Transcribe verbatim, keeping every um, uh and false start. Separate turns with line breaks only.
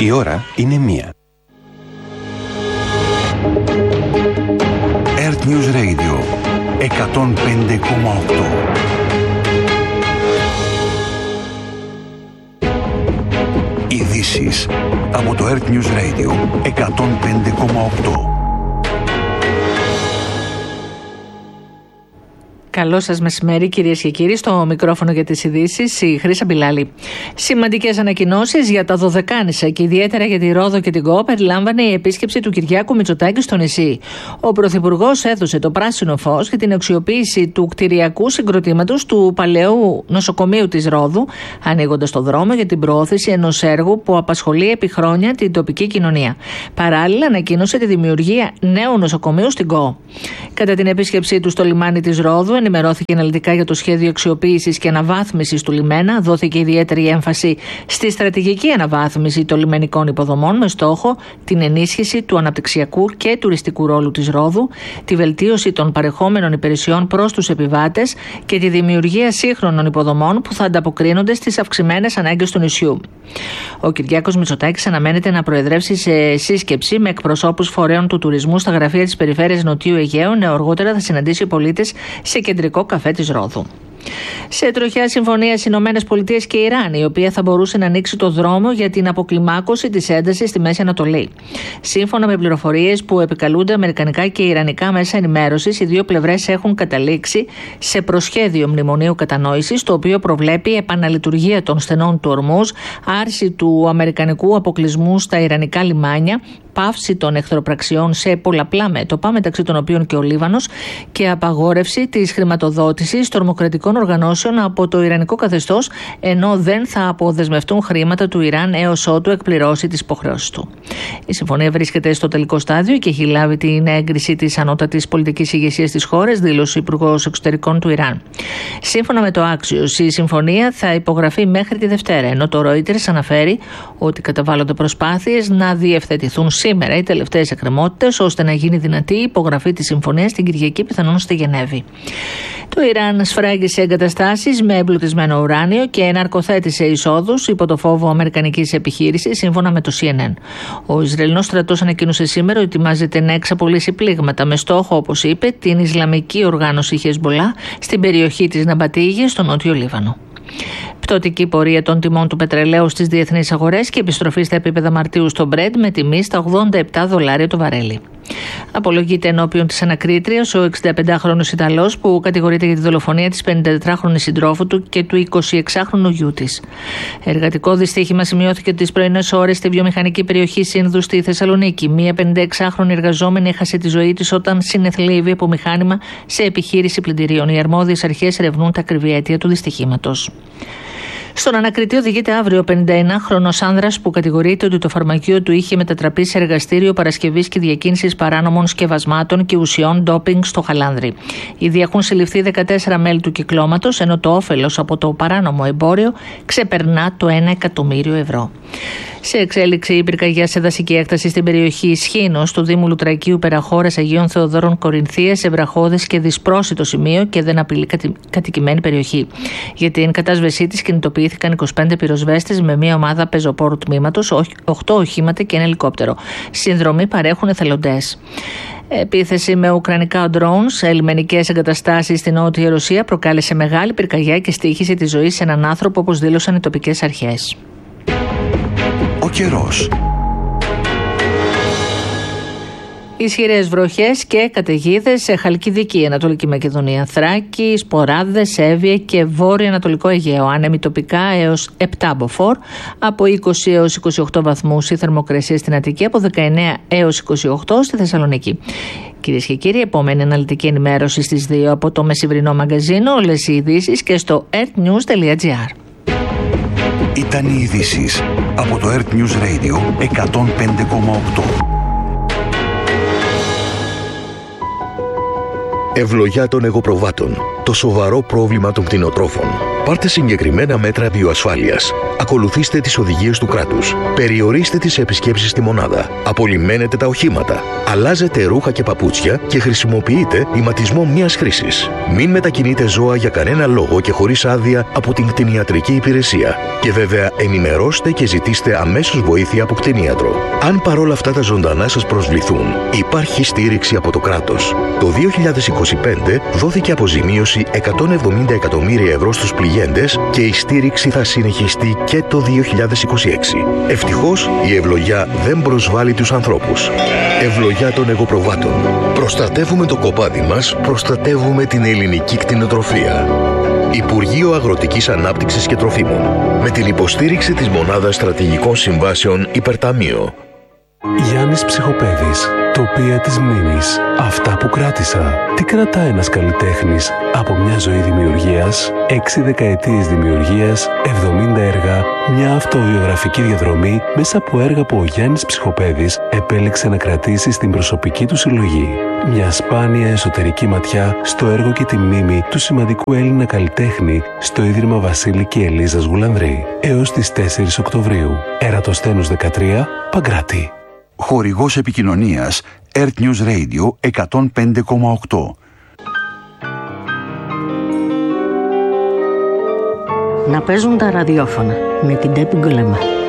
Η ώρα είναι μία. Earth News Radio εκατόν πέντε κόμμα οκτώ. Ειδήσεις από το Earth News Radio εκατόν πέντε κόμμα οκτώ.
Καλό σας μεσημέρι, κυρίες και κύριοι. Στο μικρόφωνο για τις ειδήσεις, η Χρύσα Μπιλάλη. Σημαντικές ανακοινώσεις για τα Δωδεκάνησα και ιδιαίτερα για τη Ρόδο και την Κο περιλάμβανε η επίσκεψη του Κυριάκου Μητσοτάκη στο νησί. Ο Πρωθυπουργός έδωσε το πράσινο φως για την αξιοποίηση του κτηριακού συγκροτήματος του παλαιού νοσοκομείου της Ρόδου, ανοίγοντας το δρόμο για την προώθηση ενός έργου που απασχολεί επί χρόνια την τοπική κοινωνία. Παράλληλα, ανακοίνωσε τη δημιουργία νέου νοσοκομείου στην Κο. Κατά την επίσκεψή του στο λιμάνι της Ρόδου, ενημερώθηκε αναλυτικά για το σχέδιο αξιοποίησης και αναβάθμισης του λιμένα. Δόθηκε ιδιαίτερη έμφαση στη στρατηγική αναβάθμιση των λιμενικών υποδομών με στόχο την ενίσχυση του αναπτυξιακού και τουριστικού ρόλου της Ρόδου, τη βελτίωση των παρεχόμενων υπηρεσιών προς τους επιβάτες και τη δημιουργία σύγχρονων υποδομών που θα ανταποκρίνονται στις αυξημένες ανάγκες του νησιού. Ο Κυριάκος Μητσοτάκης αναμένεται να προεδρεύσει σε σύσκεψη με εκπροσώπους φορέων του τουρισμού στα γραφεία της Περιφέρειας Νοτιού Αιγαίου. Αργότερα θα συναντήσει πολίτες σε κεντρικό καφέ της Ρόδου. Σε τροχιά συμφωνία Ηνωμένες Πολιτείες και Ιράν, η οποία θα μπορούσε να ανοίξει το δρόμο για την αποκλιμάκωση της έντασης στη Μέση Ανατολή. Σύμφωνα με πληροφορίες που επικαλούνται αμερικανικά και ιρανικά μέσα ενημέρωσης, οι δύο πλευρές έχουν καταλήξει σε προσχέδιο μνημονίου κατανόησης, το οποίο προβλέπει επαναλειτουργία των στενών του Ορμούζ, άρση του αμερικανικού αποκλεισμού στα ιρανικά λιμάνια, πάυση των εχθροπραξιών σε πολλαπλά μέτωπα, μεταξύ των οποίων και ο Λίβανος, και απαγόρευση της χρηματοδότησης τρομοκρατικών οργανώσεων από το ιρανικό καθεστώς, ενώ δεν θα αποδεσμευτούν χρήματα του Ιράν έως ότου εκπληρώσει τις υποχρεώσεις του. Η συμφωνία βρίσκεται στο τελικό στάδιο και έχει λάβει την έγκριση της ανώτατης πολιτικής ηγεσίας της χώρας, δήλωσε ο Υπουργός Εξωτερικών του Ιράν. Σύμφωνα με το Axios, η συμφωνία θα υπογραφεί μέχρι τη Δευτέρα, ενώ το Reuters αναφέρει ότι καταβάλλονται προσπάθειες να διευθετηθούν σήμερα οι τελευταίες εκκρεμότητες, ώστε να γίνει δυνατή η υπογραφή της συμφωνίας την Κυριακή, πιθανόν στη Γενέβη. Το Ιράν σφράγγισε εγκαταστάσεις με εμπλουτισμένο ουράνιο και ναρκοθέτησε εισόδους υπό το φόβο αμερικανικής επιχείρησης, σύμφωνα με το σι εν εν. Ο Ισραηλινός στρατός ανακοίνωσε σήμερα ότι ετοιμάζεται να εξαπολύσει πλήγματα με στόχο, όπως είπε, την Ισλαμική οργάνωση Χεσμπολά στην περιοχή της Ναμπατίγης, στο νότιο Λίβανο. Πτωτική πορεία των τιμών του πετρελαίου στις διεθνείς αγορές και επιστροφή στα επίπεδα Μαρτίου στο Brent με τιμή στα ογδόντα επτά δολάρια το βαρέλι. Απολογείται ενώπιον της ανακρίτριας ο εξηνταπεντάχρονος Ιταλός που κατηγορείται για τη δολοφονία της πενηντατετράχρονης συντρόφου του και του εικοσιεξάχρονου γιού της. Εργατικό δυστύχημα σημειώθηκε τις πρωινές ώρες στη βιομηχανική περιοχή Σύνδου στη Θεσσαλονίκη. Μία πενηνταεξάχρονη εργαζόμενη έχασε τη ζωή της όταν συνεθλίβει από μηχάνημα σε επιχείρηση πλυντηρίων. Οι αρμόδιες αρχές ερευνούν τα ακριβή αίτια του δυστυχήματος. Στον ανακριτή οδηγείται αύριο ο πενηνταενάχρονος άνδρας που κατηγορείται ότι το φαρμακείο του είχε μετατραπεί σε εργαστήριο παρασκευής και διακίνησης παράνομων σκευασμάτων και ουσιών ντόπινγκ στο Χαλάνδρι. Ήδη έχουν συλληφθεί δεκατέσσερα μέλη του κυκλώματος, ενώ το όφελος από το παράνομο εμπόριο ξεπερνά το ένα εκατομμύριο ευρώ. Σε εξέλιξη η πυρκαγιά σε δασική έκταση στην περιοχή Σχήνος του Δήμου Λουτρακίου Περαχώρας Αγίων Θεοδόρων Κορινθίας σε βραχώδες και δυσπρόσιτο σημείο και δεν απειλεί κατη... κατοικημένη περιοχή. Για την κατάσβεσή της κινητοποιήθηκαν είκοσι πέντε πυροσβέστες με μια ομάδα πεζοπόρου τμήματος, οκτώ οχήματα και ένα ελικόπτερο. Συνδρομή παρέχουν εθελοντές. Επίθεση με ουκρανικά drones σε λιμενικές εγκαταστάσεις στην Νότια Ρωσία προκάλεσε μεγάλη πυρκαγιά και στοίχησε τη ζωή σε έναν άνθρωπο, όπως δήλωσαν οι τοπικές αρχές.
Ο καιρός.
Ισχυρές βροχές και καταιγίδες σε Χαλκιδική, Ανατολική Μακεδονία, Θράκη, Σποράδες, Εύβοια και Βόρειο Ανατολικό Αιγαίο. Άνεμοι τοπικά έως επτά μποφόρ, από είκοσι έως είκοσι οκτώ βαθμούς η θερμοκρασία στην Αττική, από δεκαεννέα έως είκοσι οκτώ στη Θεσσαλονίκη. Κυρίες και κύριοι, επόμενη αναλυτική ενημέρωση στις δύο από το μεσημβρινό μαγκαζίνο, όλες οι ειδήσεις και στο earthnews τελεία gr.
Ήταν οι ειδήσεις από το Earth News Radio εκατόν πέντε κόμμα οκτώ.
Ευλογιά των εγωπροβάτων. Το σοβαρό πρόβλημα των κτηνοτρόφων. Πάρτε συγκεκριμένα μέτρα βιοασφάλειας. Ακολουθήστε τις οδηγίες του κράτους. Περιορίστε τις επισκέψεις στη μονάδα. Απολυμμένετε τα οχήματα. Αλλάζετε ρούχα και παπούτσια και χρησιμοποιείτε ηματισμό μίας χρήσης. Μην μετακινείτε ζώα για κανένα λόγο και χωρίς άδεια από την κτηνιατρική υπηρεσία. Και βέβαια ενημερώστε και ζητήστε αμέσως βοήθεια από κτηνίατρο. Αν παρόλα αυτά τα ζωντανά σας προσβληθούν, υπάρχει στήριξη από το κράτος. Το δύο χιλιάδες είκοσι πέντε δόθηκε αποζημίωση εκατόν εβδομήντα εκατομμύρια ευρώ στους πληγέντες και η στήριξη θα συνεχιστεί και το δύο χιλιάδες είκοσι έξι. Ευτυχώς η ευλογιά δεν προσβάλλει τους ανθρώπους. Ευλογιά των εγωπροβάτων. Προστατεύουμε το κοπάδι μας, προστατεύουμε την ελληνική κτηνοτροφία. Υπουργείο Αγροτικής Ανάπτυξης και Τροφίμων. Με την υποστήριξη της Μονάδας Στρατηγικών Συμβάσεων Υπερταμείο.
Γιάννης Ψυχοπαίδης. Τοπία της μνήμης. Αυτά που κράτησα. Τι κρατά ένας καλλιτέχνης από μια ζωή δημιουργίας, έξι δεκαετίες δημιουργίας, εβδομήντα έργα, μια αυτοβιογραφική διαδρομή μέσα από έργα που ο Γιάννης Ψυχοπαίδης επέλεξε να κρατήσει στην προσωπική του συλλογή. Μια σπάνια εσωτερική ματιά στο έργο και τη μνήμη του σημαντικού Έλληνα καλλιτέχνη στο Ίδρυμα Βασίλη και Ελίζας Γουλανδρή. Έως τις τέσσερις Οκτωβρίου. Ερατοσθένους δεκατρία, Παγκράτη.
Χορηγός επικοινωνίας Earth News Radio εκατόν πέντε κόμμα οκτώ.
Να παίζουν τα ραδιόφωνα με την Τέπη Γκουλεμά.